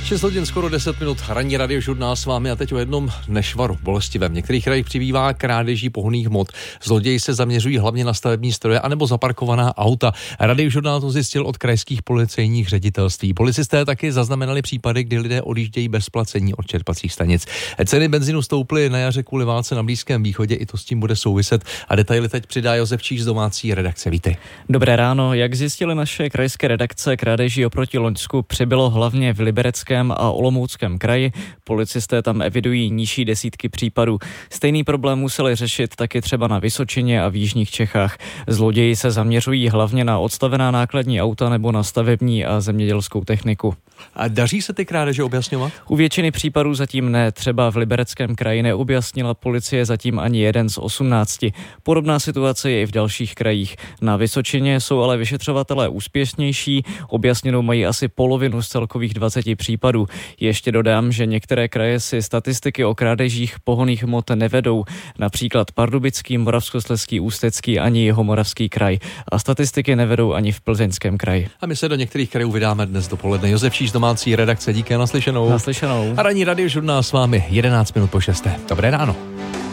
6 hodin, skoro 10 minut, ranní radiožurnál s vámi a teď o jednom nešvaru bolestivém. V některých krajích přibývá krádeží pohonných hmot. Zloději se zaměřují hlavně na stavební stroje anebo zaparkovaná auta. Radiožurnál to zjistil od krajských policejních ředitelství. Policisté taky zaznamenali případy, kdy lidé odjíždějí bez placení od čerpacích stanic. Ceny benzínu stouply na jaře kvůli válce na Blízkém východě, i to s tím bude souviset. A detaily teď přidá Josef Číš z domácí redakce. Vítej. Dobré ráno. Jak zjistili naše krajské redakce, krádeží oproti loňsku přibylo hlavně v Libereckém a Olomouckém kraji. Policisté tam evidují nižší desítky případů. Stejný problém museli řešit taky třeba na Vysočině a v jižních Čechách. Zloději se zaměřují hlavně na odstavená nákladní auta nebo na stavební a zemědělskou techniku. A daří se ty krádeže objasňovat? U většiny případů zatím ne. Třeba v Libereckém kraji neobjasnila policie zatím ani jeden z 18. Podobná situace je i v dalších krajích. Na Vysočině jsou ale vyšetřovatelé úspěšnější. Objasněnou mají asi polovinu z celkových 20 případů. Ještě dodám, že některé kraje si statistiky o krádežích pohonných hmot nevedou. Například Pardubický, Moravskoslezský, Ústecký ani Jihomoravský kraj. A statistiky nevedou ani v Plzeňském kraji. A my se do některých krajů vydáme dnes dopoledne. Josef Číš z domácí redakce, díky, naslyšenou. Naslyšenou. A ranní radiožurnál s vámi 11 minut po 6. Dobré ráno.